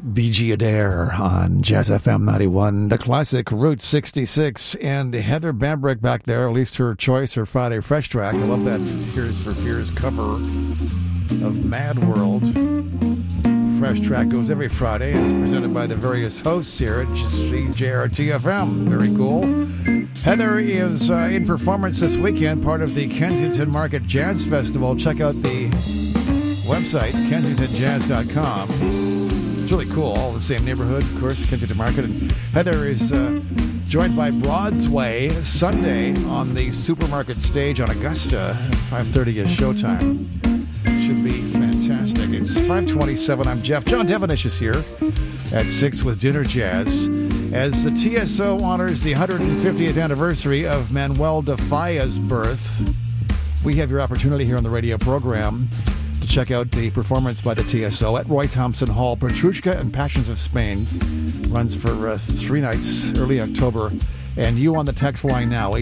BG Adair on Jazz FM 91, the classic Route 66, and Heather Bambrick back there, at least her choice, her Friday Fresh track. I love that Tears for Fears cover of Mad World. Fresh track goes every Friday and is presented by the various hosts here at CJRT-FM. Very cool. Heather is in performance this weekend, part of the Kensington Market Jazz Festival. Check out the website, kensingtonjazz.com. It's really cool, all in the same neighborhood, of course, Kensington Market. And Heather is joined by Broadway Sunday on the supermarket stage on Augusta. 5:30 is showtime. Should be fantastic. It's 5:27. I'm Jeff. John Devenish is here at 6 with Dinner Jazz. As the TSO honors the 150th anniversary of Manuel de Falla's birth, we have your opportunity here on the radio program to check out the performance by the TSO at Roy Thompson Hall. Petrushka and Passions of Spain runs for 3 nights, early October. And you on the text line now,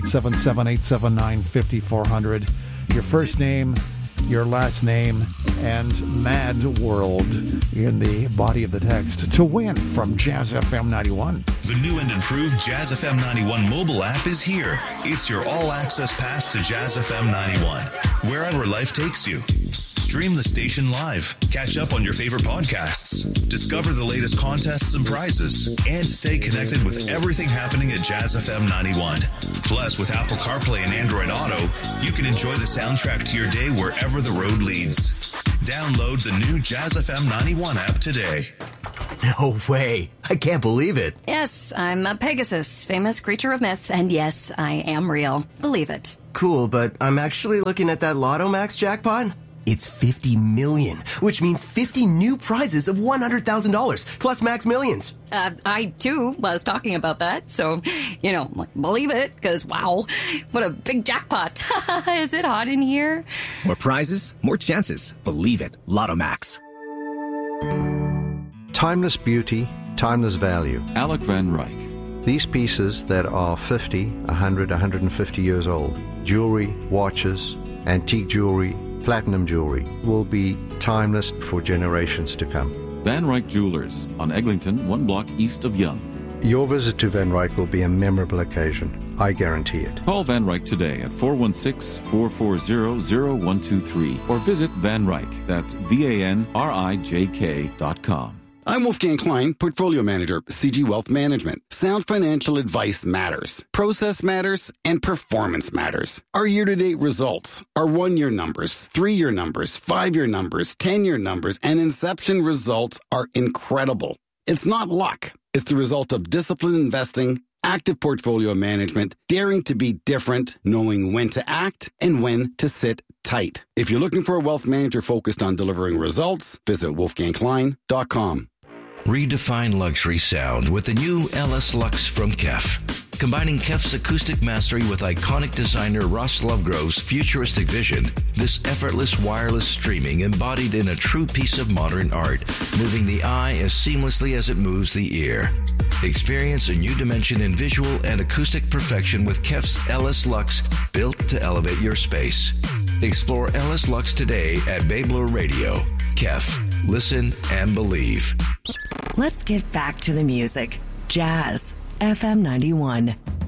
877-879-5400. Your first name, your last name, and Mad World in the body of the text to win from Jazz FM 91. The new and improved Jazz FM 91 mobile app is here. It's your all-access pass to Jazz FM 91, wherever life takes you. Stream the station live, catch up on your favorite podcasts, discover the latest contests and prizes, and stay connected with everything happening at Jazz FM 91. Plus, with Apple CarPlay and Android Auto, you can enjoy the soundtrack to your day wherever the road leads. Download the new Jazz FM 91 app today. No way. I can't believe it. Yes, I'm a Pegasus, famous creature of myth, and yes, I am real. Believe it. Cool, but I'm actually looking at that Lotto Max jackpot. It's 50 million, which means 50 new prizes of $100,000, plus Max Millions. I, too, was talking about that, so, believe it, because, wow, what a big jackpot. Is it hot in here? More prizes, more chances. Believe it. Lotto Max. Timeless beauty, timeless value. Alec Van Ryk. These pieces that are 50, 100, 150 years old, jewelry, watches, antique jewelry, platinum jewelry, will be timeless for generations to come. Van Ryk Jewelers on Eglinton, 1 block east of Yonge. Your visit to Van Ryk will be a memorable occasion. I guarantee it. Call Van Ryk today at 416-440-0123 or visit Van Ryk. That's VANRIJK.com. I'm Wolfgang Klein, Portfolio Manager, CG Wealth Management. Sound financial advice matters. Process matters, and performance matters. Our year-to-date results, our 1-year numbers, 3-year numbers, 5-year numbers, 10-year numbers, and inception results are incredible. It's not luck. It's the result of disciplined investing, active portfolio management, daring to be different, knowing when to act and when to sit tight. If you're looking for a wealth manager focused on delivering results, visit wolfgangklein.com. Redefine luxury sound with the new LS Lux from KEF. Combining KEF's acoustic mastery with iconic designer Ross Lovegrove's futuristic vision, this effortless wireless streaming embodied in a true piece of modern art, moving the eye as seamlessly as it moves the ear. Experience a new dimension in visual and acoustic perfection with KEF's LS Lux, built to elevate your space. Explore LS Lux today at Babler Radio. KEF. Listen and believe. Let's get back to the music. Jazz FM 91.